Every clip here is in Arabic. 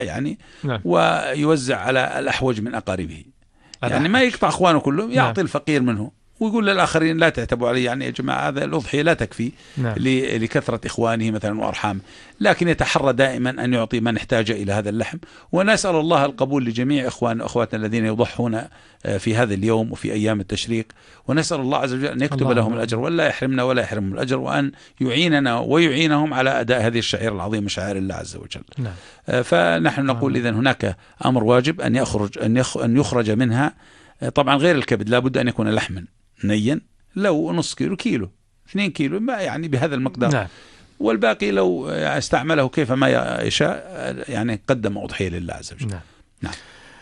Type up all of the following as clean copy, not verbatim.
يعني نعم. ويوزع على الأحوج من أقاربه، يعني الأحوج. ما يقطع أخوانه كلهم، يعطي نعم. الفقير منه ويقول للآخرين لا تعتبوا علي، يعني يا جماعة هذا الأضحية لا تكفي نعم. لكثرة إخوانه مثلا وأرحامه، لكن يتحرى دائما أن يعطي من احتاج إلى هذا اللحم. ونسأل الله القبول لجميع إخوان وأخواتنا الذين يضحون في هذا اليوم وفي أيام التشريق، ونسأل الله عز وجل أن يكتب لهم الأجر ولا يحرمنا ولا يحرمهم الأجر، وأن يعيننا ويعينهم على أداء هذه الشعائر العظيمة، شعائر الله عز وجل. نعم. فنحن نقول إذن هناك أمر واجب أن يخرج منها، طبعا غير الكبد لابد أن يكون لحما نيا، لو نص كيلو 2 كيلو ما يعني بهذا المقدار. نعم. والباقي لو استعمله كيف ما يشاء يعني قدم أضحية لله عز وجل. نعم. نعم.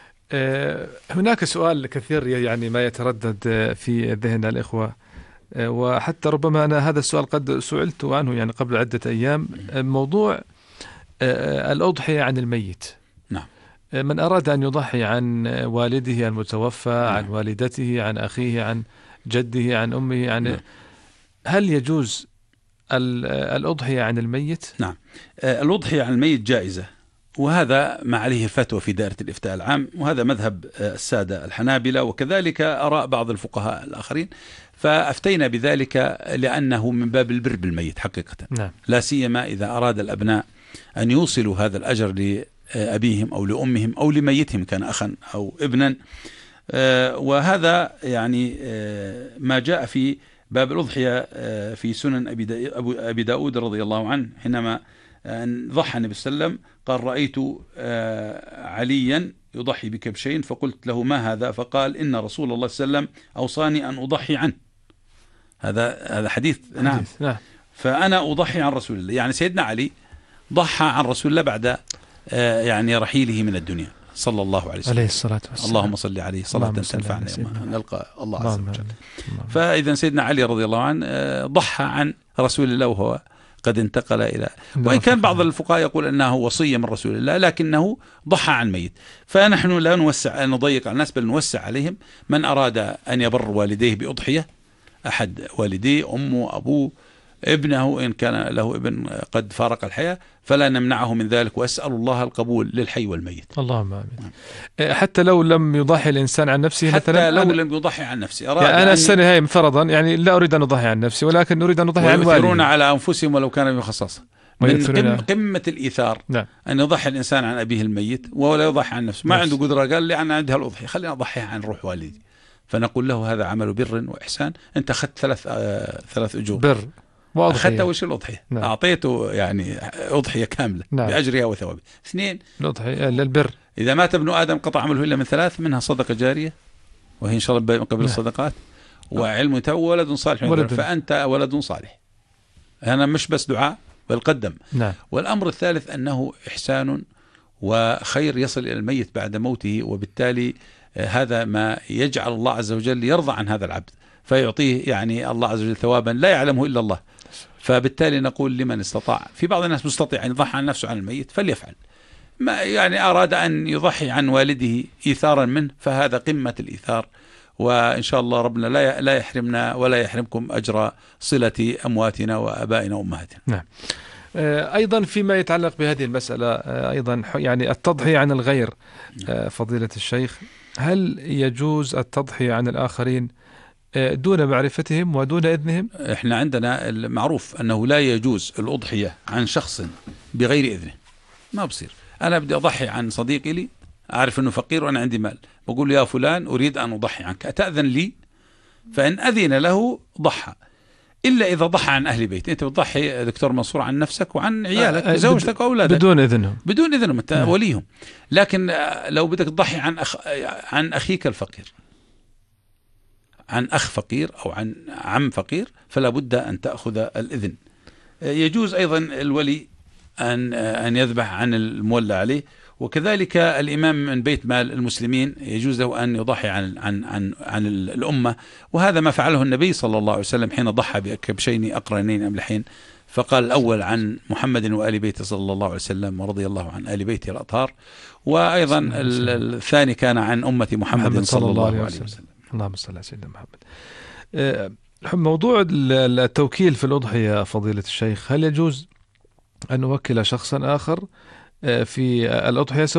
هناك سؤال كثير يعني ما يتردد في ذهن الإخوة، وحتى ربما أنا هذا السؤال قد سئلت عنه يعني قبل عدة أيام، موضوع الأضحية عن الميت. نعم. من أراد أن يضحي عن والده المتوفى، عن والدته، عن أخيه، عن جده، عن أمه، عن هل يجوز الأضحية عن الميت؟ نعم. الأضحية عن الميت جائزة، وهذا ما عليه فتوى في دائرة الإفتاء العام، وهذا مذهب السادة الحنابلة، وكذلك آراء بعض الفقهاء الآخرين، فأفتينا بذلك لأنه من باب البر بالميت حقيقة. نعم. لا سيما إذا أراد الأبناء أن يوصلوا هذا الأجر لأبيهم أو لأمهم أو لميتهم كان أخا أو ابنا. وهذا يعني ما جاء في باب الأضحية في سنن أبي داود رضي الله عنه، حينما ضحى النبي صلى الله عليه وسلم قال: رأيت عليا يضحي بكبشين فقلت له: ما هذا؟ فقال: إن رسول الله صلى الله عليه وسلم أوصاني أن أضحي عنه. هذا حديث. نعم. فأنا أضحي عن رسول الله، يعني سيدنا علي ضحى عن رسول الله بعد يعني رحيله من الدنيا صلى الله عليه وسلم، عليه الصلاة والسلام. اللهم صل عليه صلاة تنفعنا يوم نلقى الله عز وجل. فإذا سيدنا علي رضي الله عنه ضحى عن رسول الله وهو قد انتقل إلى، وإن كان بعض الفقهاء يقول أنه وصية من رسول الله، لكنه ضحى عن ميت. فنحن لا نضيق على الناس، بل نوسع عليهم. من أراد أن يبر والديه بأضحية، أحد والديه، أمه، أبوه، ابنه إن كان له ابن قد فارق الحياة، فلا نمنعه من ذلك، وأسأل الله القبول للحي والميت. اللهم آمين. حتى لو لم يضحي الإنسان عن نفسه، حتى لو لم يضحي عن نفسه، أراد يعني أنا السنة هاي فرضا يعني لا أريد أن أضحي عن نفسي، ولكن أريد أن أضحي عن والدي. ويؤثرون على أنفسهم ولو كان بخصاصة. من قمة الإيثار نعم. أن يضحي الإنسان عن أبيه الميت ولا يضحي عن نفسه. ما عنده قدرة، قال لي أنا عندي هالأضحية، خليني أضحيها عن روح والدي. فنقول له: هذا عمل بر وإحسان، أنت أخذت ثلاث أجور بر، أخذت وش الأضحية؟ نعم. أعطيته يعني أضحية كاملة. نعم. بأجرها وثوابها. 2 الأضحية للبر. إذا مات ابن آدم قطع عمله إلا من 3، منها صدقة جارية، وهي إن شاء الله من قبل الصدقات، وعلم يتوى، ولد صالح. فأنت ولد صالح. أنا مش بس دعاء بل قدم. نعم. والأمر الثالث أنه إحسان وخير يصل إلى الميت بعد موته، وبالتالي هذا ما يجعل الله عز وجل يرضى عن هذا العبد، فيعطيه يعني الله عز وجل ثوابا لا يعلمه إلا الله. فبالتالي نقول لمن استطاع، في بعض الناس مستطيع أن يضحي عن نفسه عن الميت فليفعل، ما يعني أراد أن يضحي عن والده إيثارا منه، فهذا قمة الإيثار. وإن شاء الله ربنا لا يحرمنا ولا يحرمكم أجر صلة أمواتنا وأبائنا وأمهاتنا. نعم. أيضا فيما يتعلق بهذه المسألة، أيضا يعني التضحية عن الغير، فضيلة الشيخ، هل يجوز التضحية عن الآخرين دون معرفتهم ودون إذنهم؟ إحنا عندنا المعروف أنه لا يجوز الأضحية عن شخص بغير إذنه، ما بصير. أنا بدي أضحي عن صديقي لي، أعرف أنه فقير وأنا عندي مال، بقول له: يا فلان أريد أن أضحي عنك، أتأذن لي؟ فإن أذن له ضحى، إلا إذا ضحى عن أهل بيت. أنت بتضحي دكتور منصور عن نفسك وعن عيالك زوجتك وأولادك بدون إذنهم، بدون إذنهم، أنت وليهم. لكن لو بدك تضحي عن أخيك الفقير، عن أخ فقير أو عن عم فقير، فلا بد أن تأخذ الإذن. يجوز أيضا الولي أن يذبح عن المولى عليه، وكذلك الإمام من بيت مال المسلمين يجوز له أن يضحي عن الأمة، وهذا ما فعله النبي صلى الله عليه وسلم حين ضحى بكبشين أقرنين أملحين، فقال الأول عن محمد وآل بيته صلى الله عليه وسلم ورضي الله عن آل بيته الأطهار، وأيضا الثاني كان عن أمة محمد صلى الله عليه وسلم. اللهم صل على سيدنا محمد. موضوع التوكيل في الأضحية فضيلة الشيخ، هل يجوز أن نوكل شخصا آخر في الأضحية